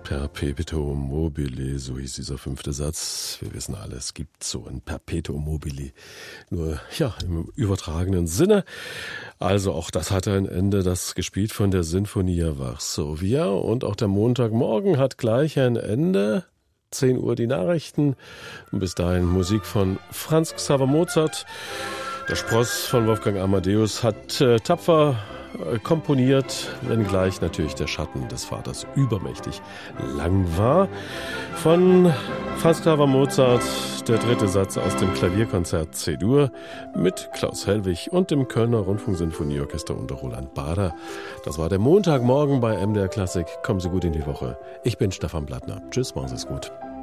Perpetuum mobile, so hieß dieser 5. Satz. Wir wissen alle, es gibt so ein Perpetuum mobile, nur ja im übertragenen Sinne. Also auch das hatte ein Ende, das gespielt von der Sinfonia Varsovia. Und auch der Montagmorgen hat gleich ein Ende. 10 Uhr die Nachrichten. Und bis dahin Musik von Franz Xaver Mozart. Der Spross von Wolfgang Amadeus hat tapfer komponiert, wenngleich natürlich der Schatten des Vaters übermächtig lang war. Von Franz Xaver Mozart, der 3. Satz aus dem Klavierkonzert C-Dur mit Klaus Hellwig und dem Kölner Rundfunksinfonieorchester unter Roland Bader. Das war der Montagmorgen bei MDR Klassik. Kommen Sie gut in die Woche. Ich bin Stefan Blattner. Tschüss, machen Sie es gut.